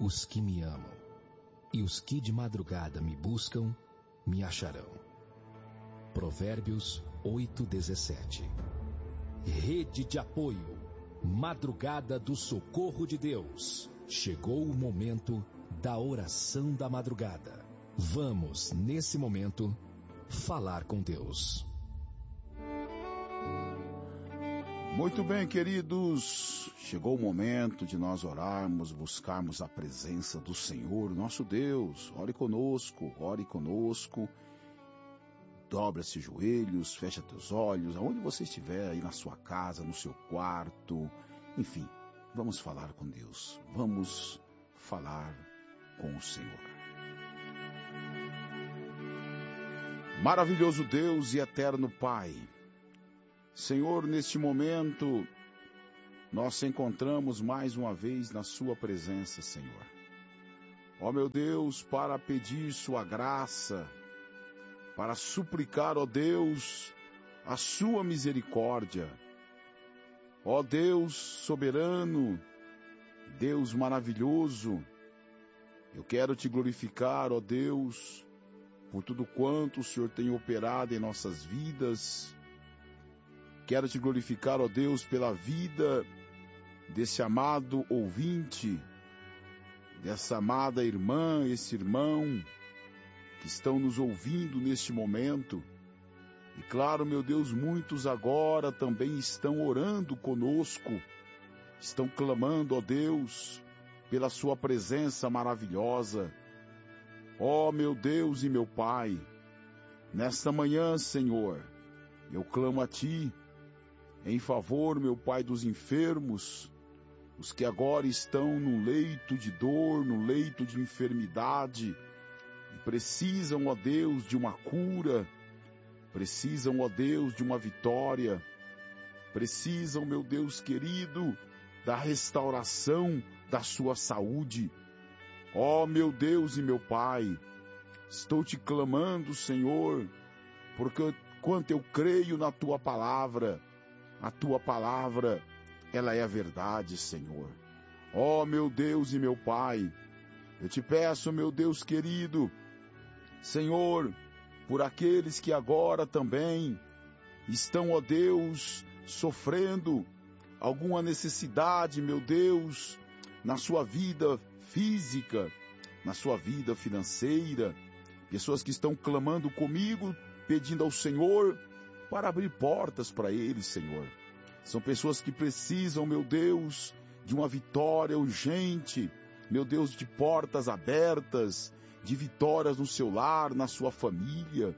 os que me amam, e os que de madrugada me buscam, me acharão. Provérbios 8:17. Rede de apoio, madrugada do socorro de Deus. Chegou o momento da oração da madrugada. Vamos, nesse momento, falar com Deus. Muito bem, queridos, chegou o momento de nós orarmos, buscarmos a presença do Senhor, nosso Deus. Ore conosco, dobra esses joelhos, fecha teus olhos, aonde você estiver, aí na sua casa, no seu quarto, enfim, vamos falar com Deus, vamos falar com o Senhor. Maravilhoso Deus e eterno Pai, Senhor, neste momento, nós nos encontramos mais uma vez na sua presença, Senhor. Ó meu Deus, para pedir sua graça, para suplicar, ó Deus, a sua misericórdia. Ó Deus soberano, Deus maravilhoso, eu quero te glorificar, ó Deus, por tudo quanto o Senhor tem operado em nossas vidas. Quero te glorificar, ó Deus, pela vida desse amado ouvinte, dessa amada irmã, esse irmão que estão nos ouvindo neste momento. E claro, meu Deus, muitos agora também estão orando conosco, estão clamando, ó Deus, pela sua presença maravilhosa. Ó meu Deus e meu Pai, nesta manhã, Senhor, eu clamo a Ti, em favor, meu Pai, dos enfermos, os que agora estão no leito de dor, no leito de enfermidade, e precisam, ó Deus, de uma cura, precisam, ó Deus, de uma vitória, precisam, meu Deus querido, da restauração da sua saúde. Ó meu Deus e meu Pai, estou te clamando, Senhor, porque quanto eu creio na Tua palavra, a Tua palavra, ela é a verdade, Senhor. Ó meu Deus e meu Pai, eu te peço, meu Deus querido, Senhor, por aqueles que agora também estão, ó Deus, sofrendo alguma necessidade, meu Deus, na sua vida física, na sua vida financeira, pessoas que estão clamando comigo, pedindo ao Senhor para abrir portas para eles, Senhor. São pessoas que precisam, meu Deus, de uma vitória urgente, meu Deus, de portas abertas, de vitórias no seu lar, na sua família.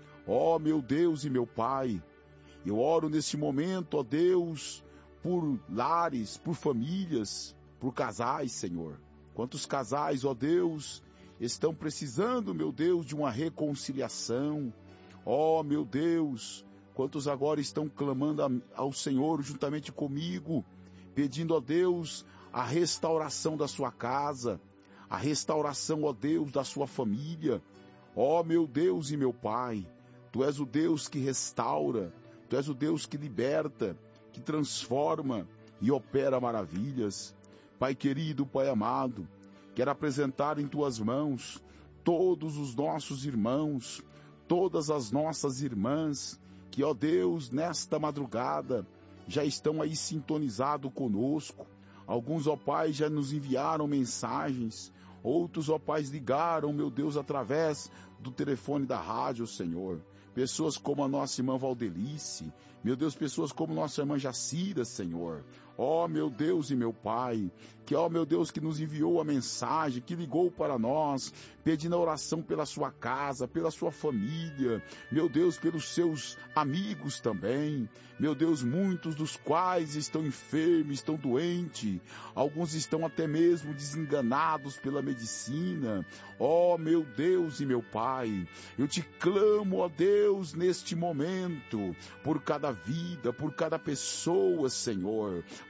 Ó, meu Deus e meu Pai, eu oro nesse momento, ó Deus, por lares, por famílias, por casais, Senhor. Quantos casais, ó Deus, estão precisando, meu Deus, de uma reconciliação. Ó, meu Deus, quantos agora estão clamando ao Senhor juntamente comigo, pedindo a Deus a restauração da sua casa, a restauração, ó Deus, da sua família. Ó meu Deus e meu Pai, Tu és o Deus que restaura, Tu és o Deus que liberta, que transforma e opera maravilhas. Pai querido, Pai amado, quero apresentar em Tuas mãos todos os nossos irmãos, todas as nossas irmãs, que, ó Deus, nesta madrugada, já estão aí sintonizados conosco. Alguns, ó Pai, já nos enviaram mensagens, outros, ó Pai, ligaram, meu Deus, através do telefone da rádio, Senhor. Pessoas como a nossa irmã Valdelice, meu Deus, pessoas como nossa irmã Jacira, Senhor. Ó, meu Deus e meu Pai, que, ó, meu Deus, que nos enviou a mensagem, que ligou para nós, pedindo a oração pela sua casa, pela sua família, meu Deus, pelos seus amigos também. Meu Deus, muitos dos quais estão enfermos, estão doentes, alguns estão até mesmo desenganados pela medicina. Ó, meu Deus e meu Pai, eu te clamo, ó Deus, neste momento, por cada vida, por cada pessoa, Senhor.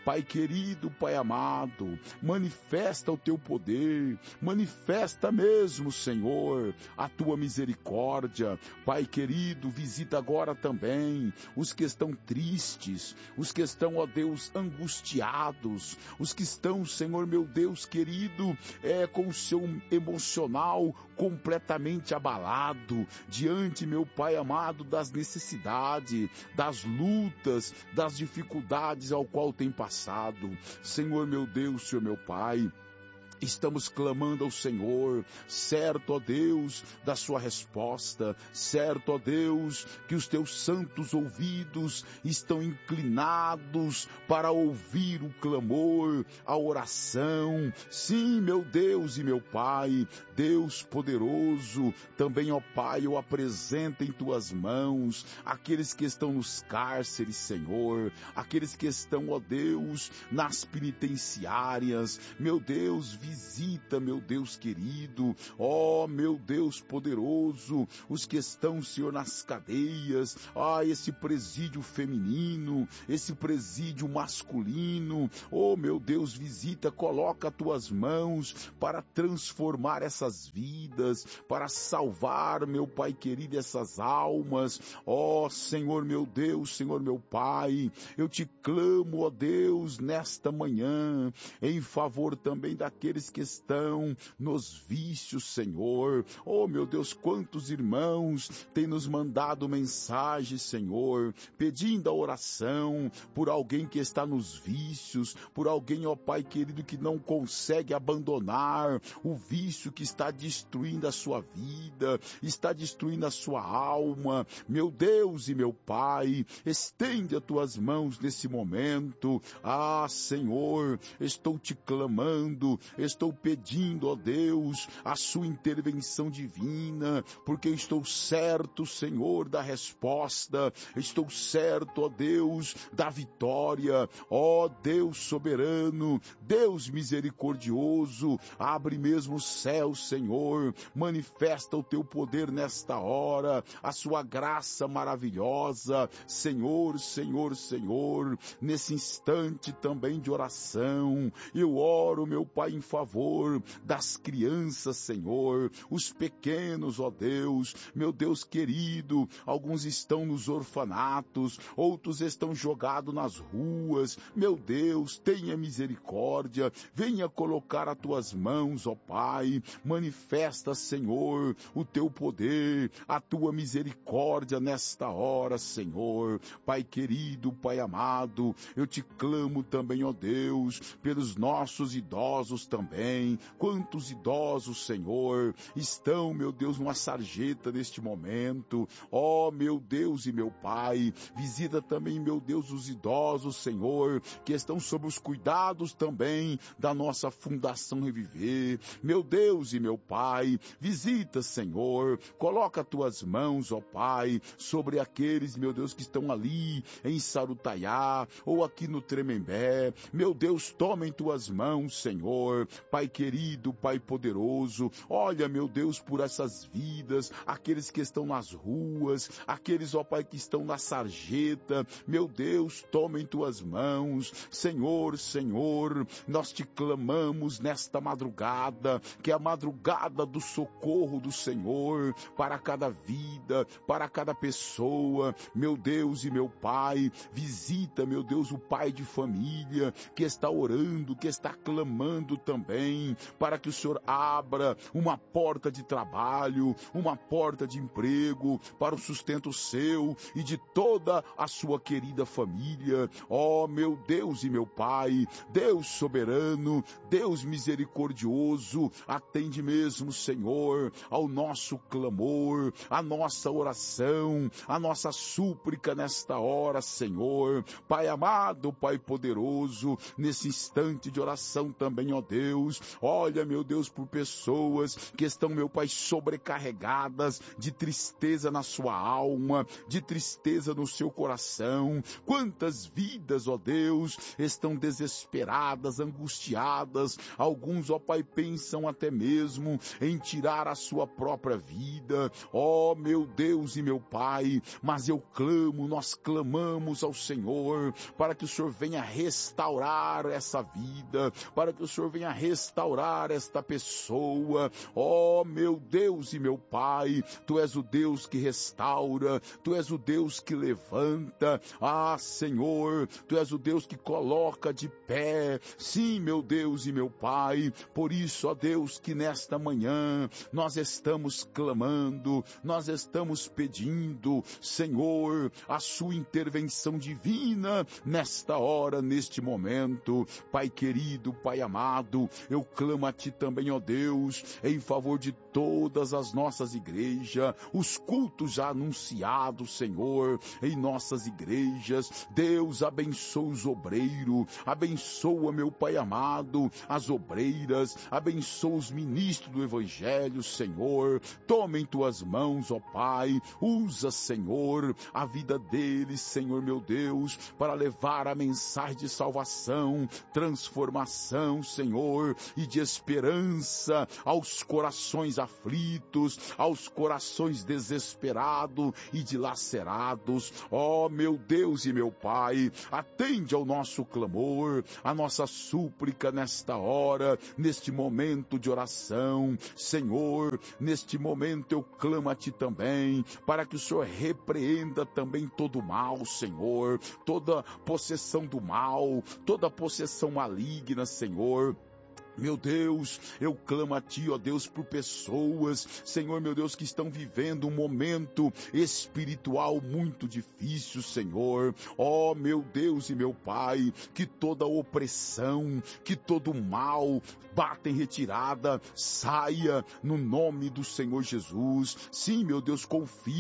Pai querido, Pai amado, manifesta o teu poder, manifesta mesmo, Senhor, a tua misericórdia. Pai querido, visita agora também os que estão tristes, os que estão, ó Deus, angustiados, os que estão, Senhor meu Deus querido, com o seu emocional completamente abalado, diante, meu Pai amado, das necessidades, das lutas, das dificuldades ao qual tem passado. Senhor meu Deus, Senhor meu Pai, estamos clamando ao Senhor, certo, ó Deus, da sua resposta, certo, ó Deus, que os teus santos ouvidos estão inclinados para ouvir o clamor, a oração. Sim, meu Deus e meu Pai, Deus poderoso, também, ó Pai, eu apresento em tuas mãos aqueles que estão nos cárceres, Senhor, aqueles que estão, ó Deus, nas penitenciárias. Meu Deus, visita, meu Deus querido, ó meu Deus poderoso, os que estão, Senhor, nas cadeias, esse presídio feminino, esse presídio masculino, ó meu Deus, visita, coloca as tuas mãos para transformar essas vidas, para salvar, meu Pai querido, essas almas. Ó Senhor meu Deus, Senhor meu Pai, eu te clamo, ó Deus, nesta manhã, em favor também daqueles que estão nos vícios, Senhor. Oh, meu Deus, quantos irmãos têm nos mandado mensagem, Senhor, pedindo a oração por alguém que está nos vícios, por alguém, ó Pai querido, que não consegue abandonar o vício que está destruindo a sua vida, está destruindo a sua alma. Meu Deus e meu Pai, estende as tuas mãos nesse momento. Senhor, estou te clamando, estou pedindo, ó Deus, a sua intervenção divina, porque estou certo, Senhor, da resposta, estou certo, ó Deus, da vitória. Ó Deus soberano, Deus misericordioso, abre mesmo o céu, Senhor, manifesta o teu poder nesta hora, a sua graça maravilhosa, Senhor, Senhor, Senhor, nesse instante também de oração, eu oro, meu Pai, em favor das crianças, Senhor, os pequenos, ó Deus, meu Deus querido, alguns estão nos orfanatos, outros estão jogados nas ruas. Meu Deus, tenha misericórdia, venha colocar as tuas mãos, ó Pai, manifesta, Senhor, o teu poder, a tua misericórdia nesta hora, Senhor. Pai querido, Pai amado, eu te clamo também, ó Deus, pelos nossos idosos também. Quantos idosos, Senhor, estão, meu Deus, numa sarjeta neste momento. Ó, meu Deus e meu Pai, visita também, meu Deus, os idosos, Senhor, que estão sob os cuidados também da nossa Fundação Reviver. Meu Deus e meu Pai, visita, Senhor, coloca as tuas mãos, ó Pai, sobre aqueles, meu Deus, que estão ali em Sarutaiá ou aqui no Tremembé. Meu Deus, toma em tuas mãos, Senhor, Pai querido, Pai poderoso, olha, meu Deus, por essas vidas, aqueles que estão nas ruas, aqueles, ó Pai, que estão na sarjeta. Meu Deus, toma em tuas mãos, Senhor, Senhor, nós te clamamos nesta madrugada, que é a madrugada do socorro do Senhor, para cada vida, para cada pessoa. Meu Deus e meu Pai, visita, meu Deus, o pai de família, que está orando, que está clamando também, para que o Senhor abra uma porta de trabalho, uma porta de emprego, para o sustento seu e de toda a sua querida família. Ó, meu Deus e meu Pai, Deus soberano, Deus misericordioso, atende mesmo, Senhor, ao nosso clamor, a nossa oração, a nossa súplica nesta hora, Senhor. Pai amado, Pai poderoso, nesse instante de oração também, ó Deus, Deus. Olha, meu Deus, por pessoas que estão, meu Pai, sobrecarregadas de tristeza na sua alma, de tristeza no seu coração. Quantas vidas, ó Deus, estão desesperadas, angustiadas. Alguns, ó Pai, pensam até mesmo em tirar a sua própria vida. Ó, meu Deus e meu Pai, mas eu clamo, nós clamamos ao Senhor para que o Senhor venha restaurar essa vida, para que o Senhor venha restaurar esta pessoa. Ó, meu Deus e meu Pai, Tu és o Deus que restaura, Tu és o Deus que levanta. Ah, Senhor, Tu és o Deus que coloca de pé. Sim, meu Deus e meu Pai, por isso, ó Deus, que nesta manhã nós estamos clamando, nós estamos pedindo, Senhor, a Sua intervenção divina nesta hora, neste momento. Pai querido, Pai amado, eu clamo a Ti também, ó Deus, em favor de todas as nossas igrejas, os cultos já anunciados, Senhor, em nossas igrejas. Deus, abençoa os obreiros, abençoa, meu Pai amado, as obreiras, abençoa os ministros do Evangelho, Senhor. Toma em Tuas mãos, ó Pai, usa, Senhor, a vida deles, Senhor, meu Deus, para levar a mensagem de salvação, transformação, Senhor, e de esperança aos corações aflitos, aos corações desesperados e dilacerados. Ó, meu Deus e meu Pai, atende ao nosso clamor, a nossa súplica nesta hora, neste momento de oração. Senhor, neste momento eu clamo a Ti também, para que o Senhor repreenda também todo o mal, Senhor, toda possessão do mal, toda possessão maligna, Senhor. Meu Deus, eu clamo a Ti, ó Deus, por pessoas, Senhor, meu Deus, que estão vivendo um momento espiritual muito difícil, Senhor. Ó, meu Deus e meu Pai, que toda opressão, que todo mal bata em retirada, saia no nome do Senhor Jesus. Sim, meu Deus, confia